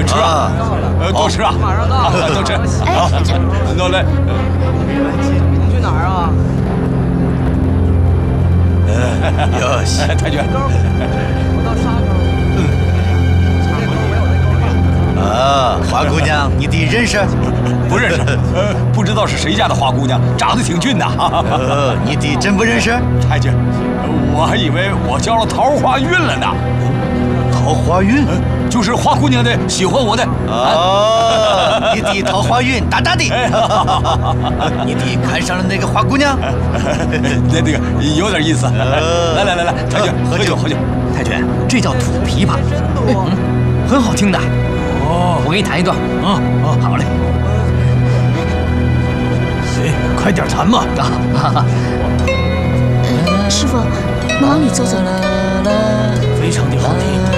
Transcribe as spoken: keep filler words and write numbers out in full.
吃啊，呃，多吃啊， 马上到， 多吃。 哎，这那来， 你去哪儿啊？ 哟西，太君。 我到沙沟。从这沟围我那沟上。 啊，花姑娘，你弟认识？ 不认识，呃，不知道是谁家的花姑娘，长得挺俊的。 呃，你弟真不认识？ 太君，我还以为我交了桃花运了呢。 桃花运？ 就是花姑娘的喜欢我的。 哦，你弟桃花运大大的。你弟看上了那个花姑娘？ 那那个有点意思。来来来来，太君，喝酒喝酒。 太君，这叫土琵琶，嗯，很好听的。 哦， 我给你弹一段。 啊啊， 好嘞。 哎，快点弹嘛！ 啊哈哈。 师傅，能往里走走吗？ 非常的好听。